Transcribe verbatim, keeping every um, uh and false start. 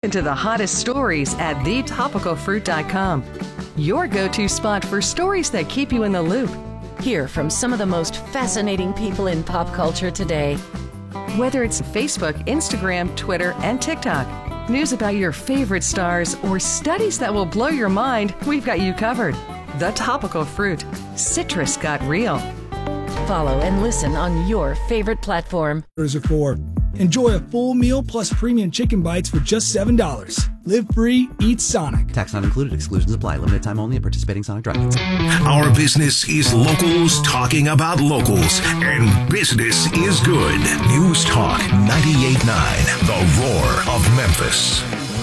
Listen to the hottest stories at the topical fruit dot com. Your go-to spot for stories that keep you in the loop. Hear from some of the most fascinating people in pop culture today. Whether it's Facebook, Instagram, Twitter, and TikTok, news about your favorite stars, or studies that will blow your mind, we've got you covered. The Topical Fruit. Citrus got real. Follow and listen on your favorite platform. Are for. Enjoy a full meal plus premium chicken bites for just seven dollars. Live free, eat Sonic. Tax not included. Exclusions apply. Limited time only at participating Sonic drive-ins. Our business is locals talking about locals, and business is good. News Talk ninety-eight point nine, The Roar of Memphis.